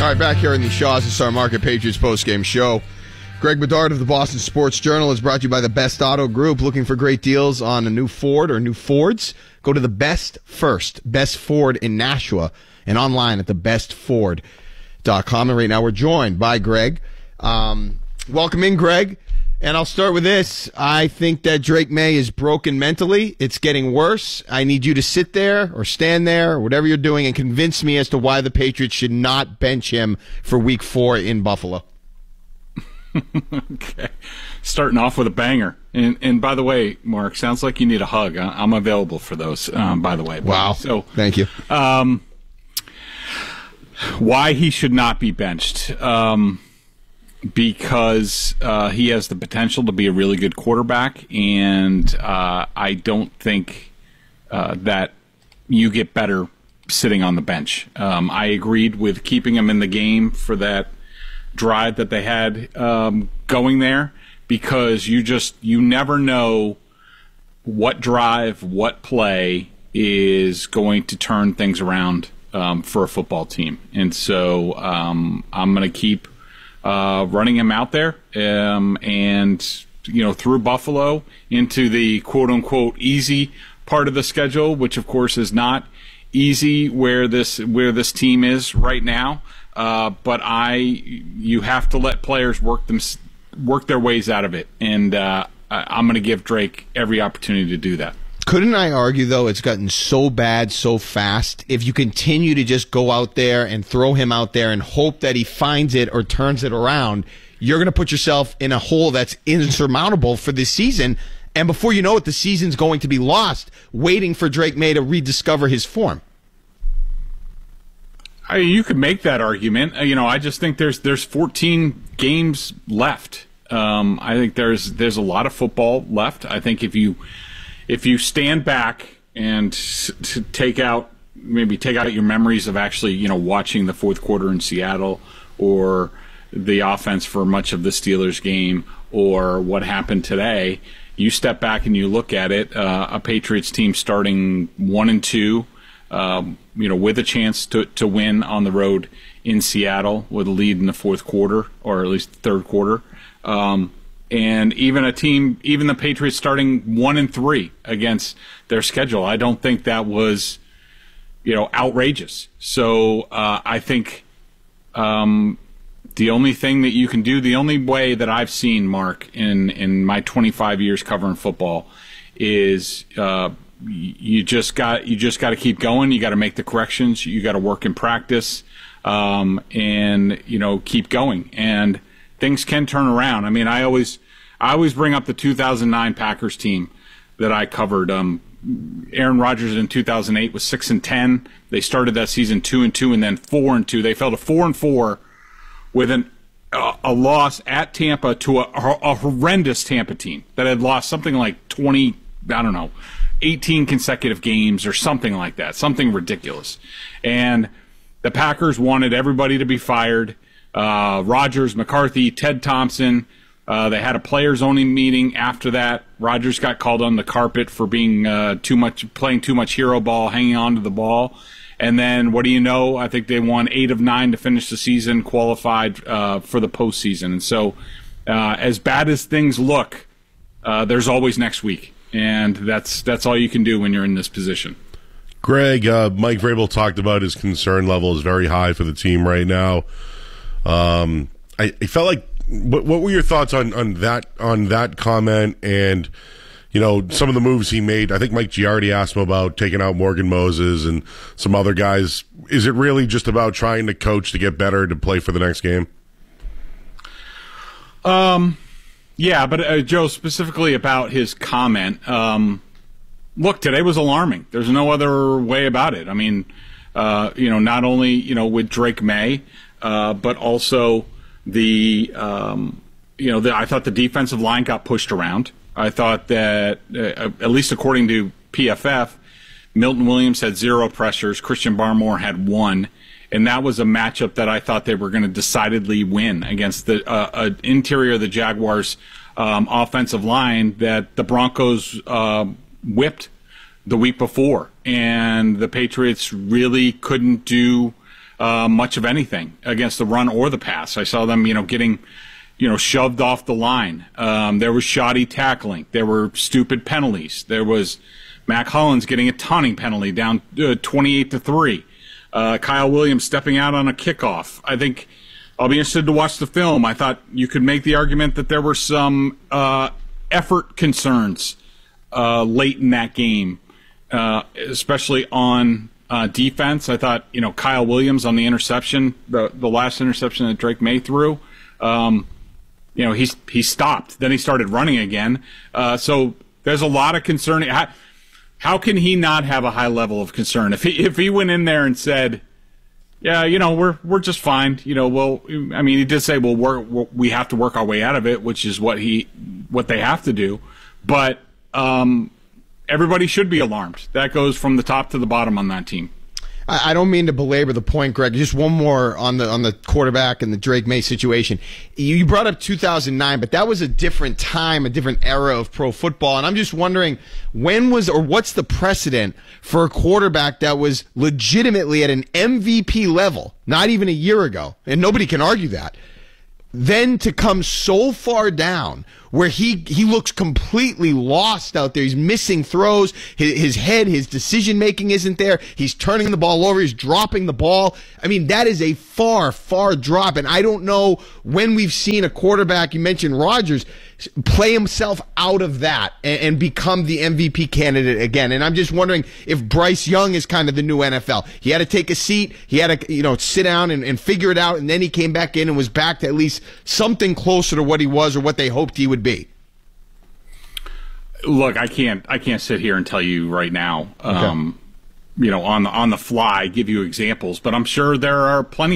All right, back here in the Shaw's and Star Market Patriots postgame show. Greg Bedard of the Boston Sports Journal is brought to you by the Best Auto Group. Looking for great deals on a new Ford or new Fords? Go to the Best First, Best Ford in Nashua, and online at thebestford.com. And right now we're joined by Greg. Welcome in, Greg. And I'll start with this. I think that Drake May is broken mentally. It's getting worse. I need you to sit there or stand there or whatever you're doing and convince me as to why the Patriots should not bench him for Week 4 in Buffalo. Okay. Starting off with a banger. And by the way, Mark, sounds like you need a hug. I'm available for those, by the way. Wow. So, thank you. Why he should not be benched. Because he has the potential to be a really good quarterback, and I don't think that you get better sitting on the bench. I agreed with keeping him in the game for that drive that they had going there, because you never know what drive, what play is going to turn things around for a football team. And so I'm going to keep running him out there, and through Buffalo into the quote unquote easy part of the schedule, which of course is not easy where this team is right now. But you have to let players work their ways out of it, and I'm going to give Drake every opportunity to do that. Couldn't I argue, though, it's gotten so bad so fast? If you continue to just go out there and throw him out there and hope that he finds it or turns it around, you're going to put yourself in a hole that's insurmountable for this season. And before you know it, the season's going to be lost, waiting for Drake May to rediscover his form. You could make that argument. I just think there's 14 games left. I think there's a lot of football left. I think if you stand back and take out your memories of actually, watching the fourth quarter in Seattle, or the offense for much of the Steelers game, or what happened today, you step back and you look at it, a Patriots team starting 1-2, with a chance to win on the road in Seattle with a lead in the fourth quarter, or at least the third quarter. And even the Patriots starting 1-3 against their schedule, I don't think that was, outrageous. So I think the only thing that you can do, the only way that I've seen, Mark, in my 25 years covering football, is you just got to keep going. You got to make the corrections. You got to work in practice, and keep going. And things can turn around. I mean, I always bring up the 2009 Packers team that I covered. Aaron Rodgers in 2008 was 6-10. They started that season 2-2 and then 4-2. They fell to 4-4 with a loss at Tampa to a horrendous Tampa team that had lost something like 18 consecutive games or something like that, something ridiculous. And the Packers wanted everybody to be fired. Rodgers, McCarthy, Ted Thompson. They had a players-only meeting after that. Rodgers got called on the carpet for being playing too much hero ball, hanging on to the ball. And then, what do you know? I think they won 8 of 9 to finish the season, qualified for the postseason. And so, as bad as things look, there's always next week, and that's all you can do when you're in this position. Greg, Mike Vrabel talked about his concern level is very high for the team right now. I felt like, what were your thoughts on that comment, and some of the moves he made? I think Mike Giardi asked him about taking out Morgan Moses and some other guys. Is it really just about trying to coach to get better to play for the next game? Yeah, but Joe, specifically about his comment, look, today was alarming. There's no other way about it. I mean, not only with Drake May, but also I thought the defensive line got pushed around. I thought that, at least according to PFF, Milton Williams had 0 pressures, Christian Barmore had 1, and that was a matchup that I thought they were going to decidedly win against the interior of the Jaguars' offensive line that the Broncos whipped the week before, and the Patriots really couldn't do much of anything against the run or the pass. I saw them, getting, shoved off the line. There was shoddy tackling. There were stupid penalties. There was Mac Hollins getting a taunting penalty down 28-3. Kyle Williams stepping out on a kickoff. I think I'll be interested to watch the film. I thought you could make the argument that there were some effort concerns late in that game, especially on defense. I thought, Kyle Williams on the interception, the last interception that Drake May threw, he stopped. Then he started running again. So there's a lot of concern. How can he not have a high level of concern? If he went in there and said, yeah, we're just fine. He did say, we have to work our way out of it, which is what they have to do. But everybody should be alarmed. That goes from the top to the bottom on that team. I don't mean to belabor the point, Greg. Just one more on the quarterback and the Drake May situation. You brought up 2009, but that was a different time, a different era of pro football. And I'm just wondering, what's the precedent for a quarterback that was legitimately at an MVP level, not even a year ago, and nobody can argue that, then to come so far down where he looks completely lost out there. He's missing throws. His head, his decision making isn't there. He's turning the ball over. He's dropping the ball. I mean, that is a far, far drop. And I don't know when we've seen a quarterback, you mentioned Rodgers, play himself out of that and become the MVP candidate again. And I'm just wondering if Bryce Young is kind of the new NFL. He had to take a seat. He had to, sit down and figure it out. And then he came back in and was back to at least something closer to what he was or what they hoped he would be. Look, I can't sit here and tell you right now, Okay. on the fly, give you examples, but I'm sure there are plenty